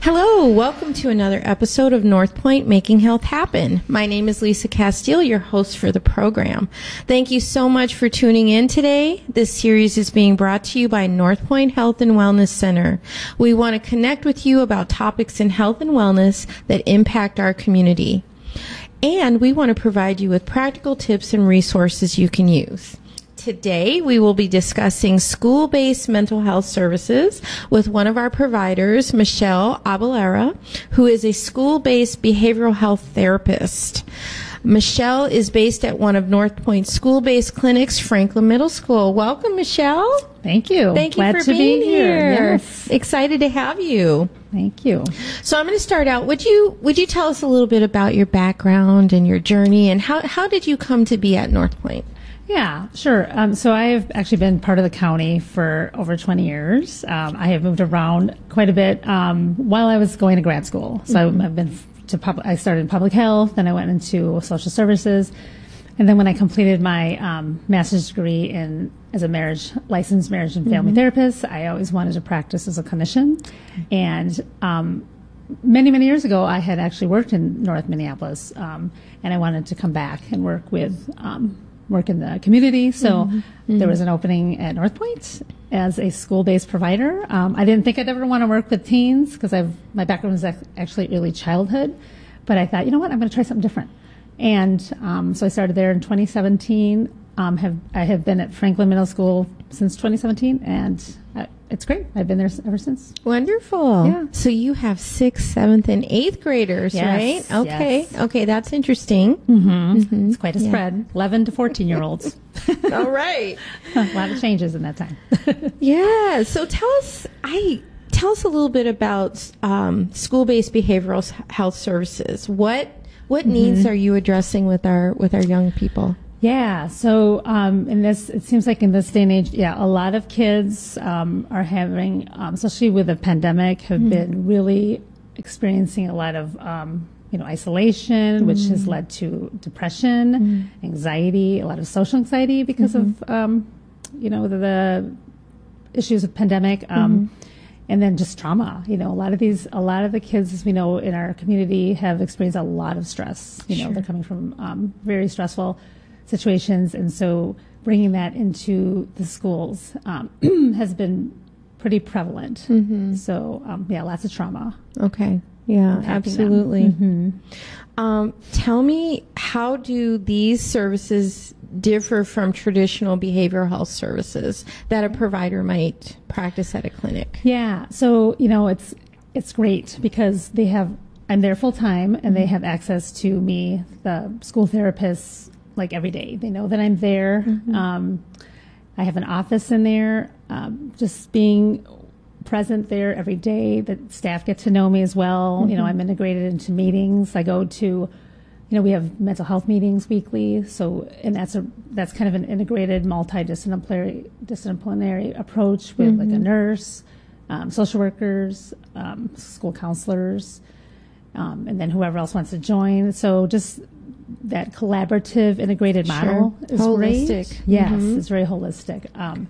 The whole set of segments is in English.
Hello, welcome to another episode of North Point Making Health Happen. My name is Lisa Castile, your host for the program. Thank you so much for tuning in today. This series is being brought to you by North Point Health and Wellness Center. We want to connect with you about topics in health and wellness that impact our community. And we want to provide you with practical tips and resources you can use. Today, we will be discussing school-based mental health services with one of our providers, Michelle Abelera, who is a school-based behavioral health therapist. Michelle is based at one of North Point's school-based clinics, Franklin Middle School. Welcome, Michelle. Thank you. Thank you Glad for to being be here. Yes. Excited to have you. Thank you. So I'm going to start out. Would you tell us a little bit about your background and your journey, and how did you come to be at North Point? Yeah, sure. So I have actually been part of the county for over 20 years. I have moved around quite a bit while I was going to grad school. So I've been I started in public health, then I went into social services, and then when I completed my master's degree as a licensed marriage and family therapist, I always wanted to practice as a clinician. And many, many years ago, I had actually worked in North Minneapolis, and I wanted to come back and work in the community. So there was an opening at North Point as a school-based provider. I didn't think I'd ever want to work with teens because my background is actually early childhood. But I thought, you know what, I'm going to try something different. And so I started there in 2017. I have been at Franklin Middle School since 2017, and it's great. I've been there ever since. Wonderful. Yeah. So you have 6th, 7th, and 8th graders, Yes, right? Okay. yes. Okay, that's interesting. It's quite a spread. 11 to 14-year-olds. All right. A lot of changes in that time. Yeah. So tell us a little bit about school-based behavioral health services. What needs are you addressing with our young people? Yeah, so it seems like in this day and age, a lot of kids are having, especially with the pandemic, have been really experiencing a lot of, isolation, which has led to depression, anxiety, a lot of social anxiety because of, the issues of pandemic, and then just trauma. A lot of the kids, as we know, in our community have experienced a lot of stress. They're coming from very stressful situations, and so bringing that into the schools has been pretty prevalent. So, lots of trauma. Okay. Yeah, absolutely. Tell me, how do these services differ from traditional behavioral health services that a provider might practice at a clinic? Yeah, so, it's great because I'm there full time, and they have access to me, the school therapists, like every day. They know that I'm there. I have an office in there. Just being present there every day, the staff get to know me as well. I'm integrated into meetings. I go to, we have mental health meetings weekly. So, and that's kind of an integrated multidisciplinary approach with like a nurse, social workers, school counselors, and then whoever else wants to join. So just that collaborative, integrated model is holistic. Great. Yes, it's very holistic.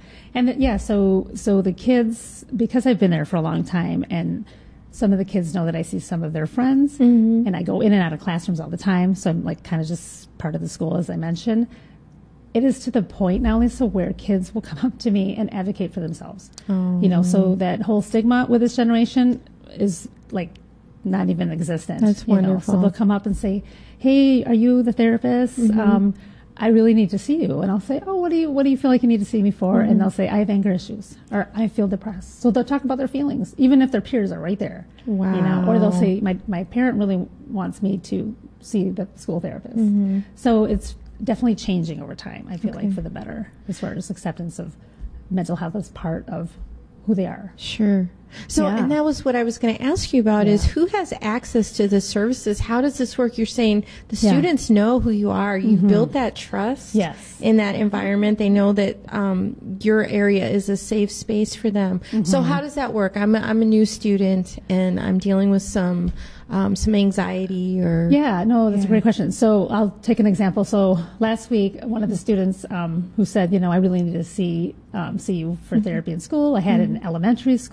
So the kids, because I've been there for a long time, and some of the kids know that I see some of their friends, and I go in and out of classrooms all the time, so I'm like kind of just part of the school, as I mentioned. It is to the point now, Lisa, where kids will come up to me and advocate for themselves. So that whole stigma with this generation is like not even existent. That's wonderful. So they'll come up and say, "Hey, are you the therapist? I really need to see you." And I'll say, "Oh, what do you feel like you need to see me for?" And they'll say, "I have anger issues," or "I feel depressed." So they'll talk about their feelings, even if their peers are right there. Wow. Or they'll say, "My parent really wants me to see the school therapist." So it's definitely changing over time. I feel like for the better, as far as acceptance of mental health as part of who they are. Sure. So, and that was what I was going to ask you about is who has access to the services? How does this work? You're saying the students know who you are. You've built that trust in that environment. They know that your area is a safe space for them. So how does that work? I'm a new student, and I'm dealing with some anxiety or... That's a great question. So I'll take an example. So last week, one of the students who said, I really need to see you for therapy in school. I had it in elementary school.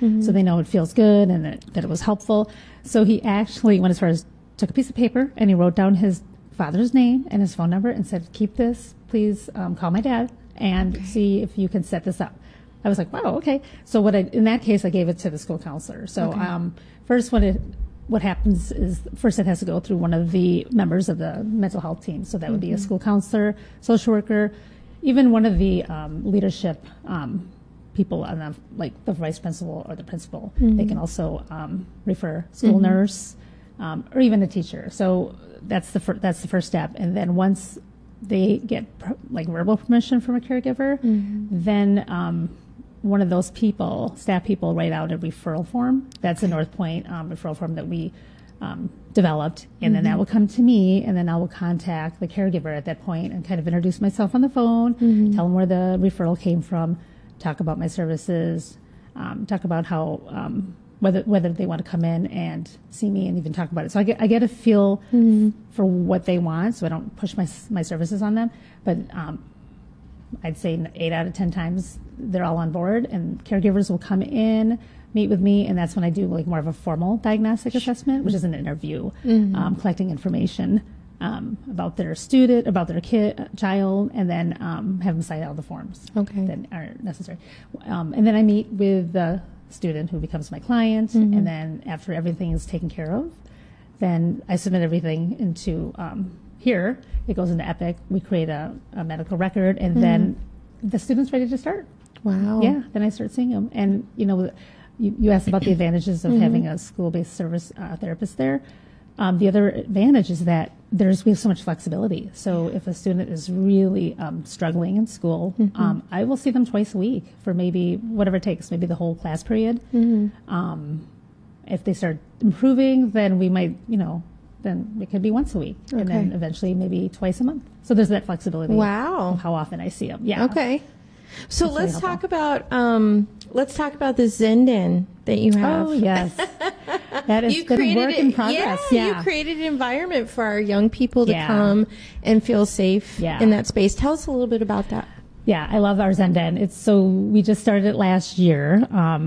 so they know it feels good and that it was helpful. So he actually went as far as took a piece of paper and he wrote down his father's name and his phone number and said, keep this, please call my dad and see if you can set this up. I was like, wow, okay. So in that case, I gave it to the school counselor. So first, what happens is first it has to go through one of the members of the mental health team. So that would be a school counselor, social worker, even one of the leadership people on like the vice principal or the principal. They can also refer school nurse or even a teacher. So that's the first step. And then once they get like verbal permission from a caregiver, then one of those staff people, write out a referral form. That's a North Point referral form that we developed. And then that will come to me, and then I will contact the caregiver at that point and kind of introduce myself on the phone, tell them where the referral came from, talk about my services, talk about how whether they want to come in and see me and even talk about it. So I get a feel for what they want, so I don't push my services on them. But I'd say 8 out of 10 times they're all on board, and caregivers will come in, meet with me, and that's when I do like more of a formal diagnostic assessment, which is an interview, collecting information about their student, about their child, and then have them sign all the forms that are necessary. And then I meet with the student who becomes my client, and then after everything is taken care of, then I submit everything into here. It goes into Epic. We create a medical record, and then the student's ready to start. Wow. Yeah, then I start seeing them. And, you asked about the advantages of having a school-based service therapist there. The other advantage is that we have so much flexibility. So if a student is really struggling in school, I will see them twice a week for maybe whatever it takes, maybe the whole class period. If they start improving, then we might, then it could be once a week, and then eventually maybe twice a month. So there's that flexibility. Wow. Of how often I see them. Yeah. Okay. So let's talk about the Zendan that you have. Oh yes, that is been a work in progress. Yeah, you created an environment for our young people to come and feel safe in that space. Tell us a little bit about that. Yeah, I love our Zendan. We just started it last year.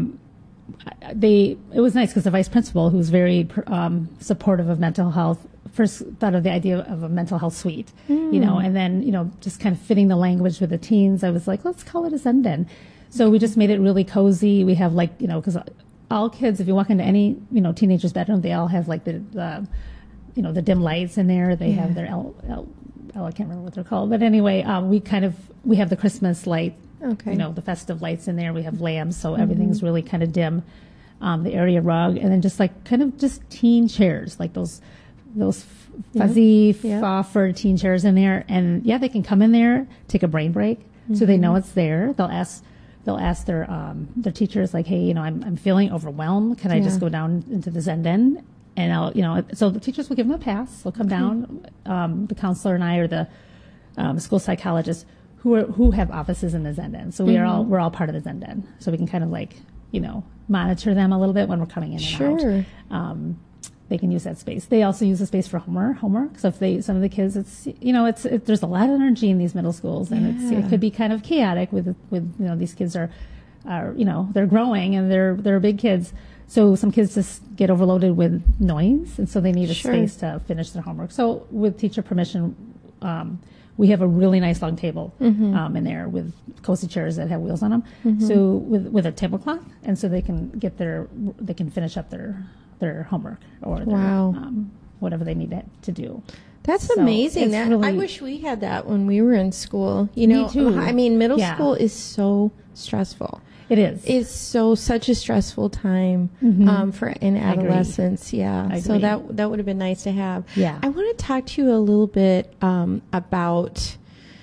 It was nice because the vice principal, who's very supportive of mental health, first thought of the idea of a mental health suite, and then, just kind of fitting the language with the teens. I was like, let's call it a Zendan. So we just made it really cozy. We have because all kids, if you walk into any, teenager's bedroom, they all have like the dim lights in there. They have their I can't remember what they're called. But anyway, we have the Christmas light, the festive lights in there. We have lamps, so everything's really kind of dim. The area rug, and then just just teen chairs, like those fuzzy fur teen chairs in there. And they can come in there, take a brain break, so they know it's there. They'll ask their teachers, like, hey, I'm feeling overwhelmed. Can I just go down into the Zendan? And so the teachers will give them a pass. They'll come down. The counselor and I, or the school psychologist, who have offices in the Zendan. So we're all part of the Zendan. So we can kind of monitor them a little bit when we're coming in and out. They can use that space. They also use the space for homework. So if some of the kids, there's a lot of energy in these middle schools, and it could be kind of chaotic with these kids are they're growing and they're big kids. So some kids just get overloaded with noise, and so they need a space to finish their homework. So with teacher permission, we have a really nice long table in there with cozy chairs that have wheels on them. So with a tablecloth, and so they can finish up their homework or whatever they need to do. That's amazing. I wish we had that when we were in school. Me too. I mean, middle school is so stressful. It is. It's such a stressful time in adolescence. Yeah. So that would have been nice to have. Yeah. I want to talk to you a little bit about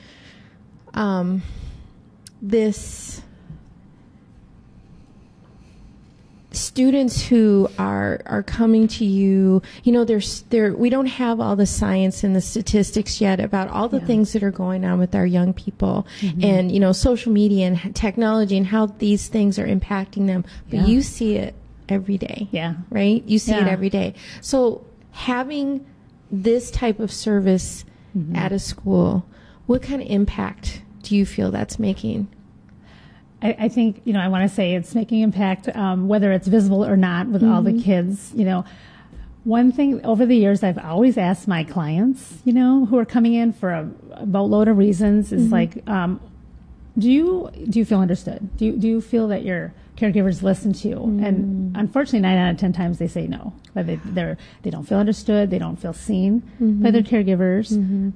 this students who are coming to you. We don't have all the science and the statistics yet about all the things that are going on with our young people, and social media and technology and how these things are impacting them. But you see it every day. Yeah. Right? You see it every day. So having this type of service at a school, what kind of impact do you feel that's making? I think, I want to say it's making impact, whether it's visible or not with all the kids, One thing over the years I've always asked my clients, who are coming in for a boatload of reasons is like, do you feel understood? Do you feel that your caregivers listen to you? And unfortunately, 9 out of 10 times they say no. That they don't feel understood. They don't feel seen by their caregivers.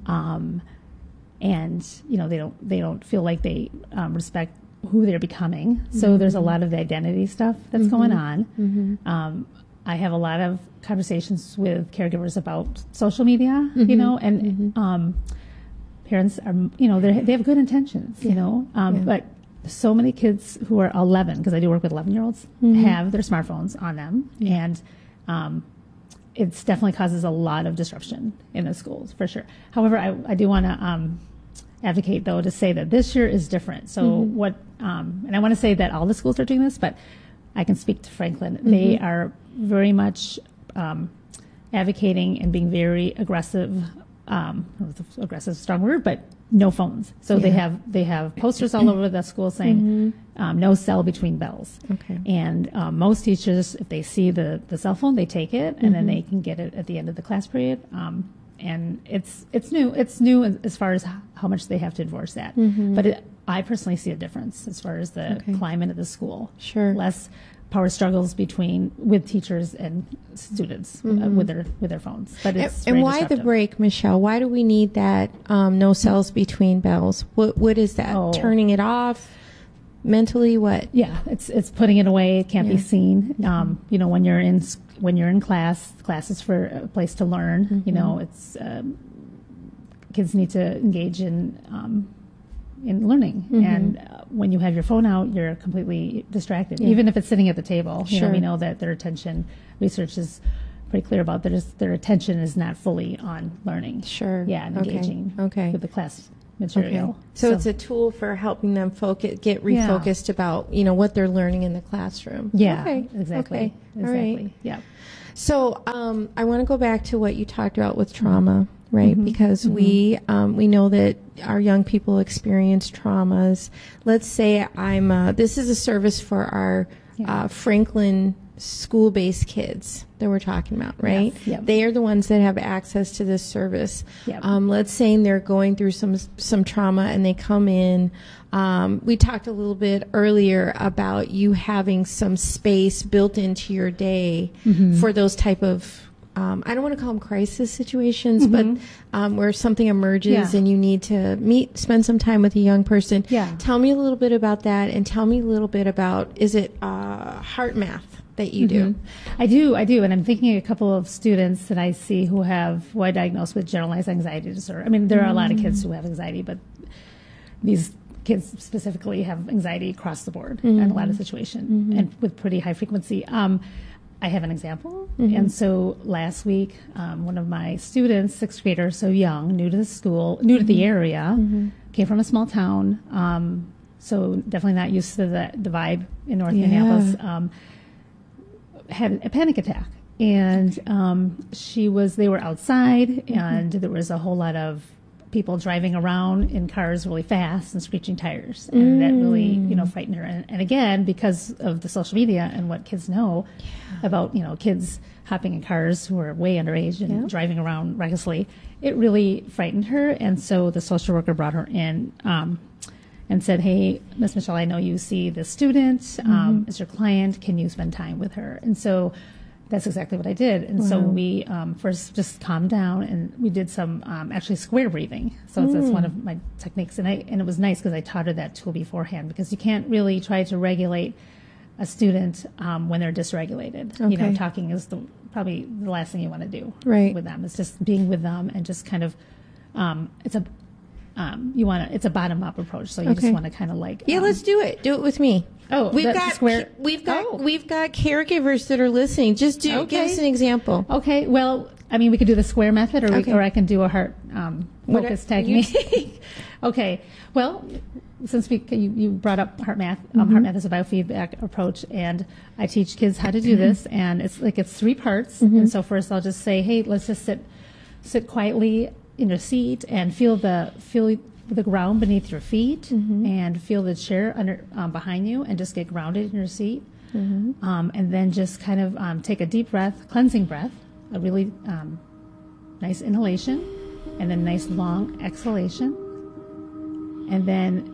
And they don't feel like they respect who they're becoming. So there's a lot of the identity stuff that's going on. I have a lot of conversations with caregivers about social media, and parents are, they have good intentions, but so many kids who are 11, because I do work with 11-year-olds, have their smartphones on them, and it definitely causes a lot of disruption in the schools, for sure. However, I do want to advocate, though, to say that this year is different. So and I want to say that all the schools are doing this, but I can speak to Franklin. They are very much advocating and being very aggressive. Aggressive is a strong word, but no phones. So they have posters all over the school saying no cell between bells. Okay. And most teachers, if they see the cell phone, they take it, and then they can get it at the end of the class period. And it's new. It's new as far as how much they have to enforce that. But I personally see a difference as far as the climate of the school. Sure. Less power struggles with teachers and students with their phones. But it's and why the break, Michelle? Why do we need that no cells between bells? What is that? Turning it off mentally? What? Yeah, it's putting it away. It can't be seen. When you're in class is for a place to learn. It's kids need to engage in learning. And when you have your phone out, you're completely distracted, even if it's sitting at the table. We know that their attention, research is pretty clear about their attention is not fully on learning. Sure. Yeah, and engaging with the class material. Okay. So it's a tool for helping them get refocused about, what they're learning in the classroom. Yeah, exactly. Okay. Exactly. All right. Yeah. So I want to go back to what you talked about with trauma, right? Because we know that our young people experience traumas. Let's say this is a service for our Franklin school-based kids that we're talking about, right? Yes. Yep. They are the ones that have access to this service. Yep. Let's say they're going through some trauma and they come in. We talked a little bit earlier about you having some space built into your day for those type of I don't want to call them crisis situations, but where something emerges and you need to spend some time with a young person. Yeah. Tell me a little bit about that, and tell me a little bit about, is it heart math that you do? I do, and I'm thinking a couple of students that I see who I diagnosed with generalized anxiety disorder. I mean, there are a lot of kids who have anxiety, but these kids specifically have anxiety across the board in a lot of situations and with pretty high frequency. I have an example. And so last week, one of my students, 6th grader, so young, new to the school, new to the area, came from a small town, so definitely not used to the vibe in North Minneapolis, had a panic attack. And they were outside, and there was a whole lot of people driving around in cars really fast and screeching tires, and that really frightened her. And again, because of the social media and what kids know about kids hopping in cars who are way underage and driving around recklessly, it really frightened her. And so the social worker brought her in and said, "Hey, Miss Michelle, I know you see this student as your client. Can you spend time with her?" And so that's exactly what I did. And so we first just calmed down, and we did some actually square breathing. So that's one of my techniques. And it was nice because I taught her that tool beforehand, because you can't really try to regulate a student when they're dysregulated. Okay. Talking is probably the last thing you want to do with them. It's just being with them and just kind of it's a bottom up approach. So you just want to kind of let's do it. Do it with me. Oh, we've got caregivers that are listening. Just give us an example. Okay. Well, I mean, we could do the square method, or I can do a heart focus technique. Okay. Well, since you brought up heart math, heart math is a biofeedback approach, and I teach kids how to do this, and it's 3 parts. And so first, I'll just say, hey, let's just sit quietly in your seat and feel the ground beneath your feet and feel the chair under behind you, and just get grounded in your seat. And then just kind of take a deep breath, cleansing breath, a really nice inhalation, and then nice long exhalation. And then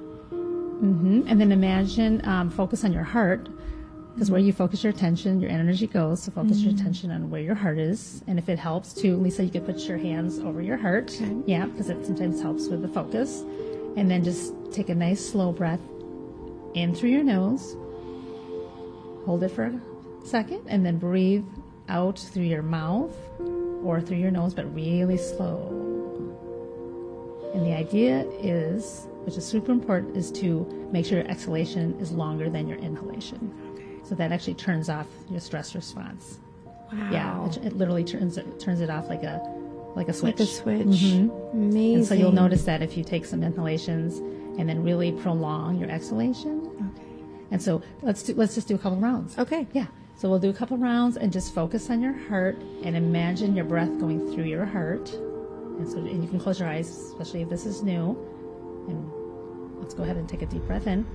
imagine, focus on your heart, because where you focus your attention, your energy goes. So focus your attention on where your heart is. And if it helps to, Lisa, you could put your hands over your heart. Okay. Yeah, because it sometimes helps with the focus. And then just take a nice slow breath in through your nose. Hold it for a second, and then breathe out through your mouth or through your nose, but really slow. And the idea is, which is super important, is to make sure your exhalation is longer than your inhalation. Okay. So that actually turns off your stress response. Wow. Yeah, it literally turns it off like a switch. Like a switch. Amazing. And so you'll notice that if you take some inhalations and then really prolong your exhalation. Okay. And so let's just do a couple rounds. Okay. Yeah. So we'll do a couple rounds and just focus on your heart and imagine your breath going through your heart. And you can close your eyes, especially if this is new. And let's go ahead and take a deep breath in.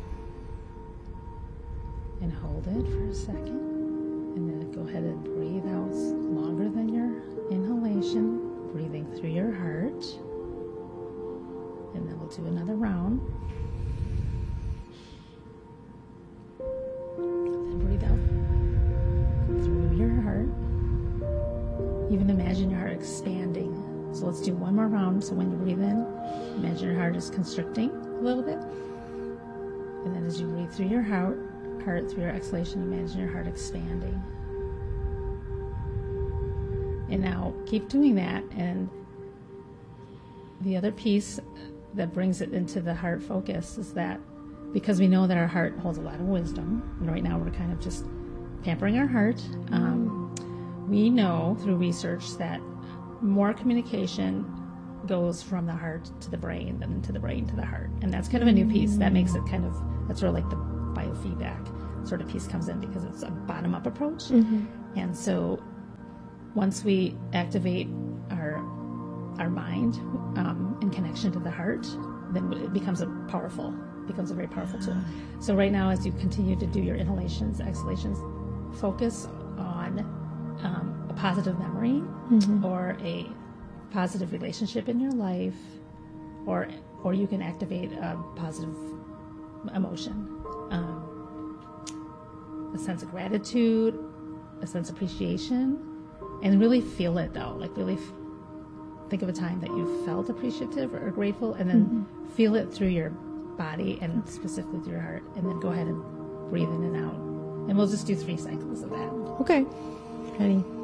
And hold it for a second. And then go ahead and breathe out longer than your inhalation, breathing through your heart. And then we'll do another round. Then breathe out through your heart. Even imagine your heart expanding. So let's do one more round. So when you breathe in, imagine your heart is constricting a little bit. And then as you breathe through your heart through your exhalation, imagine your heart expanding. And now keep doing that. And the other piece that brings it into the heart focus is that because we know that our heart holds a lot of wisdom, and right now we're kind of just pampering our heart, we know through research that more communication goes from the heart to the brain than to the brain to the heart. And that's kind of a new piece. That makes it kind of, that's sort of like the biofeedback sort of piece comes in, because it's a bottom-up approach. And so once we activate our mind in connection to the heart, then it becomes a very powerful tool. So right now, as you continue to do your inhalations, exhalations, focus on a positive memory or a positive relationship in your life, or you can activate a positive emotion, a sense of gratitude, a sense of appreciation, and really feel it though. Like really think of a time that you felt appreciative or grateful, and then feel it through your body and specifically through your heart, and then go ahead and breathe in and out. And we'll just do 3 cycles of that. Okay. Ready?